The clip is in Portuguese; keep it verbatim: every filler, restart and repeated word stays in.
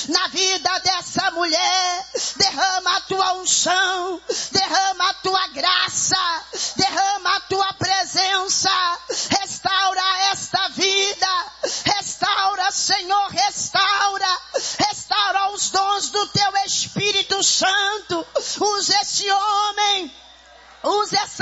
na vida dessa mulher. Derrama a tua unção, derrama a tua graça, derrama a tua presença. Restaura esta vida, restaura, Senhor, restaura, restaura os dons do teu Espírito Santo. Usa esse homem, usa essa